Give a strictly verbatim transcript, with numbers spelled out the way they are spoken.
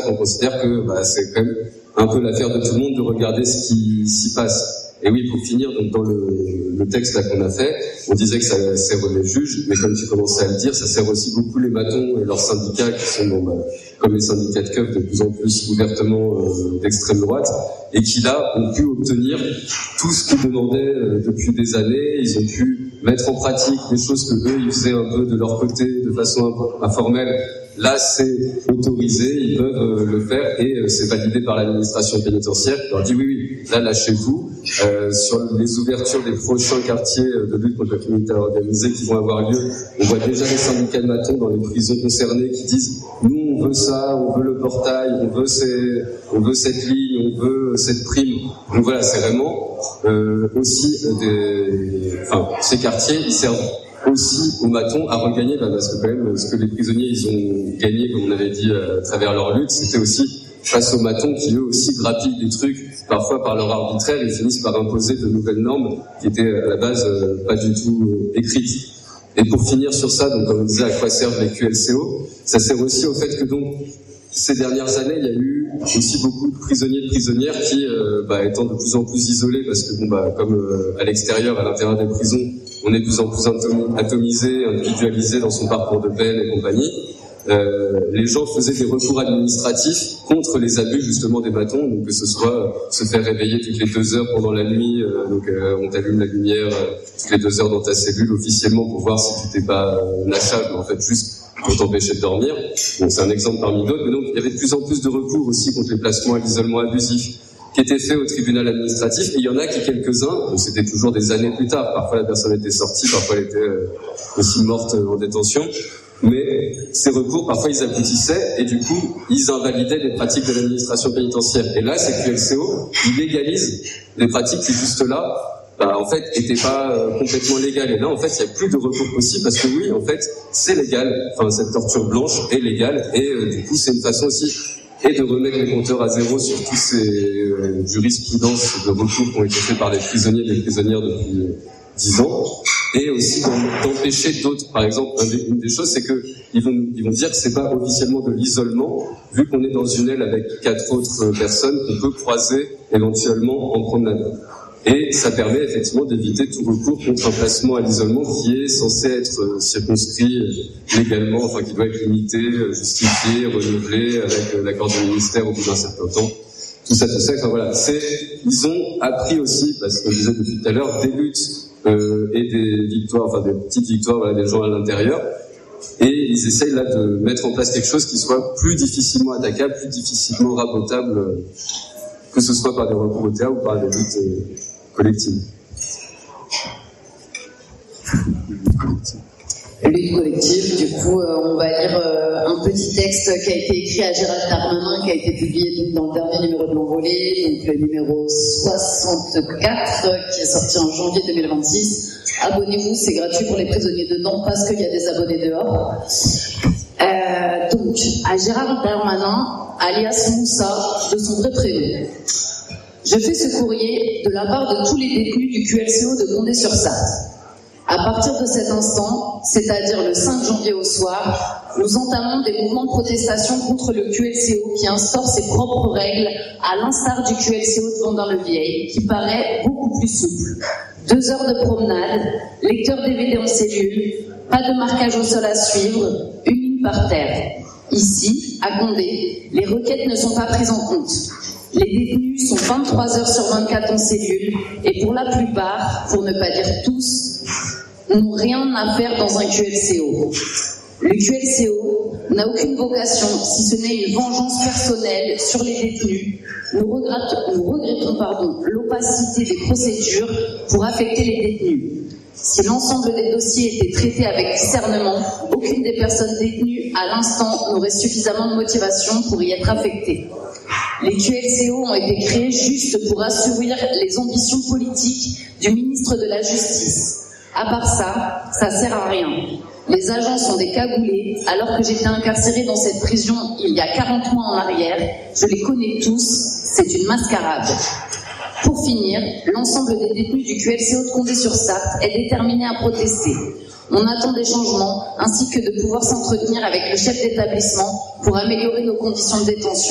qu'on considère que bah, c'est quand même un peu l'affaire de tout le monde de regarder ce qui s'y passe. Et oui, pour finir, donc dans le, le texte là qu'on a fait, on disait que ça sert les juges, mais comme tu commençais à le dire, ça sert aussi beaucoup les matons et leurs syndicats qui sont bon, bah, comme les syndicats de keufs de plus en plus ouvertement euh, d'extrême droite, et qui là ont pu obtenir tout ce qu'ils demandaient euh, depuis des années. Ils ont pu mettre en pratique des choses que eux ils faisaient un peu de leur côté de façon informelle. Là, c'est autorisé, ils peuvent euh, le faire et euh, c'est validé par l'administration pénitentiaire qui leur dit oui, oui, là, lâchez-vous. Euh, sur les ouvertures des prochains quartiers de lutte contre la criminalité organisée qui vont avoir lieu, on voit déjà les syndicats de matons dans les prisons concernées qui disent nous, on veut ça, on veut le portail, on veut, ces, on veut cette ligne, on veut cette prime. Donc voilà, c'est vraiment euh, aussi des... Enfin, ces quartiers, ils servent aussi aux matons à regagner, bah, parce que quand même, ce que les prisonniers, ils ont gagné, comme on avait dit, à travers leur lutte, c'était aussi face aux matons qui, eux aussi, grappillent des trucs, parfois par leur arbitraire, ils finissent par imposer de nouvelles normes qui étaient à la base euh, pas du tout euh, écrites. Et pour finir sur ça, donc comme on disait, à quoi servent les Q L C O, ça sert aussi au fait que donc, ces dernières années, il y a eu aussi beaucoup de prisonniers et de prisonnières qui, euh, bah, étant de plus en plus isolés, parce que bon, bah, comme euh, à l'extérieur, à l'intérieur des prisons, on est de plus en plus atomisé, individualisé dans son parcours de peine et compagnie, euh, les gens faisaient des recours administratifs contre les abus justement des matons, donc que ce soit euh, se faire réveiller toutes les deux heures pendant la nuit, euh, donc euh, on t'allume la lumière euh, toutes les deux heures dans ta cellule officiellement pour voir si tu t'es pas euh, lâchable, mais en fait juste pour t'empêcher de dormir. Donc c'est un exemple parmi d'autres, mais donc il y avait de plus en plus de recours aussi contre les placements à l'isolement abusif qui étaient faits au tribunal administratif, et il y en a qui, quelques-uns, donc c'était toujours des années plus tard, parfois la personne était sortie, parfois elle était euh, aussi morte euh, en détention, mais ces recours, parfois ils aboutissaient, et du coup, ils invalidaient les pratiques de l'administration pénitentiaire. Et là, ces Q L C O, ils légalisent des pratiques qui, juste là, bah, en fait, n'étaient pas euh, complètement légales. Et là, en fait, il n'y a plus de recours possible, parce que oui, en fait, c'est légal, enfin, cette torture blanche est légale, et euh, du coup, c'est une façon aussi et de remettre les compteurs à zéro sur tous ces euh, jurisprudences de recours qui ont été faits par les prisonniers et les prisonnières depuis dix ans, et aussi d'empêcher d'autres. Par exemple, une des choses, c'est que ils vont, ils vont dire que c'est pas officiellement de l'isolement, vu qu'on est dans une aile avec quatre autres personnes qu'on peut croiser éventuellement en promenade. Et ça permet effectivement d'éviter tout recours contre un placement à l'isolement qui est censé être circonscrit légalement, enfin qui doit être limité, justifié, renouvelé avec l'accord du ministère au bout d'un certain temps. Tout ça, tout ça, enfin voilà. C'est, ils ont appris aussi, parce qu'on disait depuis tout à l'heure, des luttes euh, et des victoires, enfin des petites victoires, voilà, des gens à l'intérieur. Et ils essayent là de mettre en place quelque chose qui soit plus difficilement attaquable, plus difficilement rabotable, que ce soit par des recours au théâtre ou par des luttes euh, collectives. Lutte collective, du coup, euh, on va lire euh, un petit texte qui a été écrit à Gérald Darmanin, qui a été publié donc, dans le dernier numéro de l'Envolée, donc le numéro soixante-quatre, qui est sorti en janvier deux mille vingt-six. Abonnez-vous, c'est gratuit pour les prisonniers dedans, parce qu'il y a des abonnés dehors. Euh, donc, à Gérald Darmanin, alias Moussa, de son vrai prénom. Je fais ce courrier de la part de tous les détenus du Q L C O de Condé-sur-Sarthe. À partir de cet instant, c'est-à-dire le cinq janvier au soir, nous entamons des mouvements de protestation contre le Q L C O qui instaure ses propres règles, à l'instar du Q L C O de Vendin-le-Vieil, qui paraît beaucoup plus souple. Deux heures de promenade, lecteur D V D en cellule, pas de marquage au sol à suivre, une ligne par terre. Ici, à Condé, les requêtes ne sont pas prises en compte. Les détenus sont vingt-trois heures sur vingt-quatre en cellule et pour la plupart, pour ne pas dire tous, n'ont rien à faire dans un Q L C O. Le Q L C O n'a aucune vocation, si ce n'est une vengeance personnelle sur les détenus. Nous regrettons, nous regrettons pardon, l'opacité des procédures pour affecter les détenus. Si l'ensemble des dossiers étaient traités avec discernement, aucune des personnes détenues à l'instant n'aurait suffisamment de motivation pour y être affectée. Les Q L C O ont été créés juste pour assouvir les ambitions politiques du ministre de la Justice. À part ça, ça sert à rien. Les agents sont des cagoulés, alors que j'étais incarcérée dans cette prison il y a quarante mois en arrière. Je les connais tous, c'est une mascarade. Pour finir, l'ensemble des détenus du Q L C O de Condé-sur-Sarthe est déterminé à protester. On attend des changements, ainsi que de pouvoir s'entretenir avec le chef d'établissement pour améliorer nos conditions de détention.